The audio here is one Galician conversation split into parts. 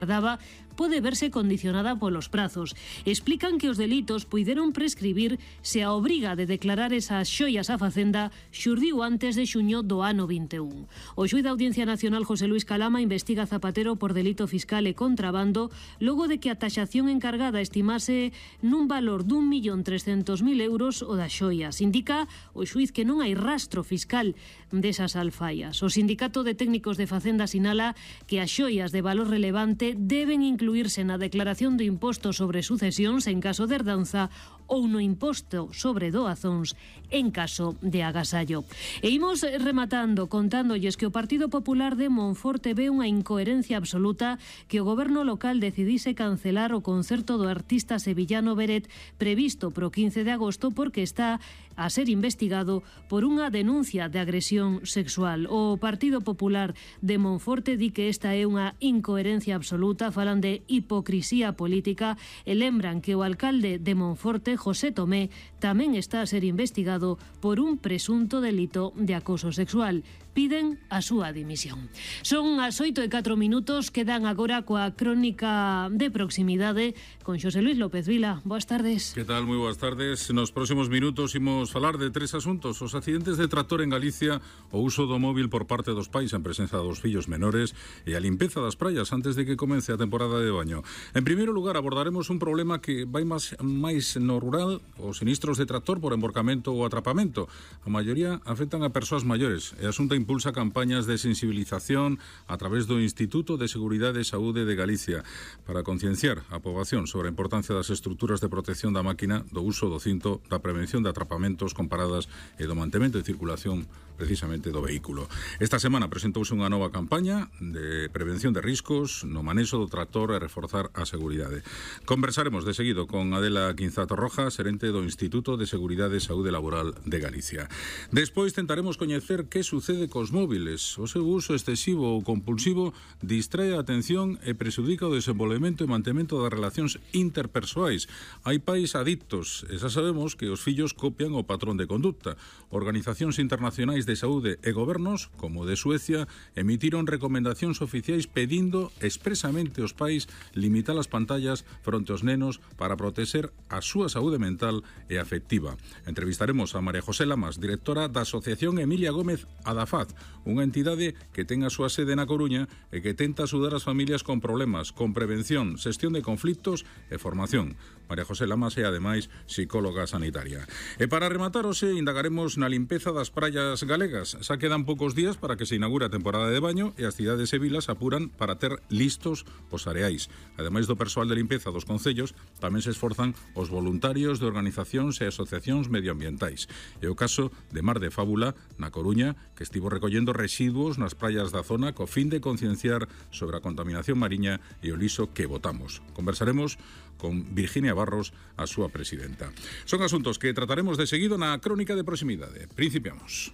daba pode verse condicionada polos prazos. Explican que os delitos puideron prescribir se a obriga de declarar esas xoias á Facenda xurdiu antes de xuño do ano 21. O xuíz da Audiencia Nacional José Luis Calama investiga a Zapatero por delito fiscal e contrabando logo de que a taxación encargada estimase nun valor de 1.300.000 euros o das xoias. Indica o xuíz que non hai rastro fiscal desas alfaias. O Sindicato de Técnicos de Facenda sinala que as xoias de valor relevante deben incluírse na declaración de imposto sobre sucesións en caso de herdanza ou no imposto sobre doazóns en caso de agasallo. E imos rematando contándolles que o Partido Popular de Monforte ve unha incoherencia absoluta que o goberno local decidise cancelar o concerto do artista sevillano Beret previsto pro 15 de agosto porque está a ser investigado por unha denuncia de agresión sexual. O Partido Popular de Monforte di que esta é unha incoherencia absoluta, falan de hipocrisía política e lembran que o alcalde de Monforte, José Tomé, tamén está a ser investigado por un presunto delito de acoso sexual. Piden a súa dimisión. Son as 8:04, quedan agora coa crónica de proximidade con Xosé Luis López Vila. Boas tardes. Que tal? Moi boas tardes. Nos próximos minutos imos falar de tres asuntos: os accidentes de tractor en Galicia, o uso do móvil por parte dos pais en presenza dos fillos menores e a limpeza das praias antes de que comece a temporada de baño. En primeiro lugar, abordaremos un problema que vai máis no rural, os sinistros de tractor por emborcamento ou atrapamento. A maioría afectan a persoas maiores e a Xunta impulsa campañas de sensibilización a través do Instituto de Seguridade e Saúde de Galicia para concienciar a poboación sobre a importancia das estruturas de protección da máquina, do uso do cinto, da prevención de atrapamentos con paradas e do mantemento de circulación precisamente do vehículo. Esta semana presentouse unha nova campaña de prevención de riscos no manexo do tractor e reforzar a seguridade. Conversaremos de seguido con Adela Quinzato Roja, xerente do Instituto de Seguridade e Saúde Laboral de Galicia. Despois tentaremos coñecer que sucede cos móviles. O seu uso excesivo ou compulsivo distrae a atención e prexudica o desenvolvemento e mantemento das relacións interpersoais. Hai pais adictos e xa sabemos que os fillos copian o patrón de conducta. Organizacións internacionais de saúde e gobernos, como o de Suecia, emitiron recomendacións oficiais pedindo expresamente aos pais limitar as pantallas fronte aos nenos para protexer a súa saúde mental e afectiva. Entrevistaremos a María José Lamas, directora da Asociación Emilia Gómez Adafaz, unha entidade que ten a súa sede na Coruña e que tenta axudar as familias con problemas, con prevención, xestión de conflitos e formación. María José Lamas é, ademais, psicóloga sanitaria. E para rematar hoxe, indagaremos na limpeza das praias galegas. Xa quedan poucos días para que se inaugure a temporada de baño e as cidades e vilas apuran para ter listos os areais. Ademais do persoal de limpeza dos concellos, tamén se esforzan os voluntarios de organizacións e asociacións medioambientais. É o caso de Mar de Fábula, na Coruña, que estivo recollendo residuos nas praias da zona co fin de concienciar sobre a contaminación mariña e o lixo que botamos. Conversaremos con Virginia Barros, a súa presidenta. Son asuntos que trataremos de seguido na crónica de proximidade. Principiamos.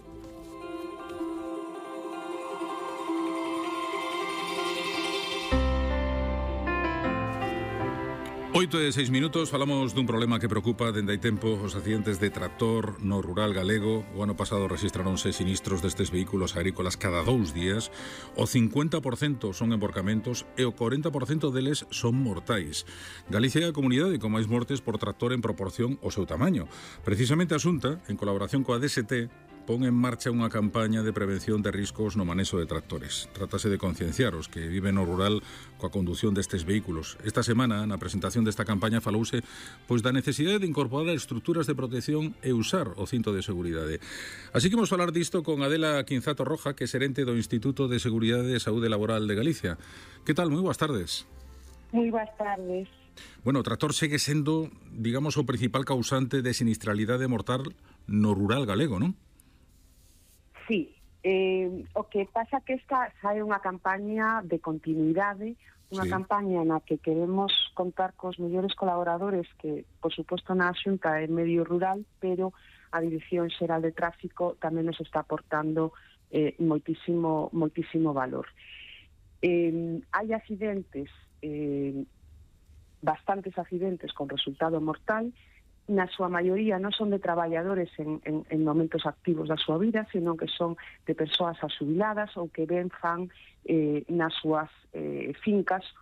8:06, falamos dun problema que preocupa dende hai tempo: os accidentes de tractor no rural galego. O ano pasado rexistraronse sinistros destes vehículos agrícolas cada 2 días. O 50% son emborcamentos e o 40% deles son mortais. Galicia é a comunidade con máis mortes por tractor en proporción ao seu tamaño. Precisamente a Xunta, en colaboración coa DST, pon en marcha unha campaña de prevención de riscos no manexo de tractores. Trátase de concienciar os que viven no rural coa condución destes vehículos. Esta semana, na presentación desta campaña, falouse pois da necesidade de incorporar estruturas de protección e usar o cinto de seguridade. Así que vamos falar disto con Adela Quinzato Roja, que é xerente do Instituto de Seguridade e Saúde Laboral de Galicia. Que tal? Moi boas tardes. Moi boas tardes. Bueno, o tractor segue sendo, digamos, o principal causante de sinistralidade mortal no rural galego, non? Sí, o que pasa que esta é unha campaña de continuidade, unha campaña na que queremos contar cos mellores colaboradores que, por suposto, na Xunta é medio rural, pero a Dirección Xeral de Tráfico tamén nos está aportando moitísimo valor. Hai accidentes, bastantes accidentes con resultado mortal. Na súa maioría non son de traballadores en momentos activos da súa vida, sino que son de persoas asubiladas ou que ben fan nas súas fincas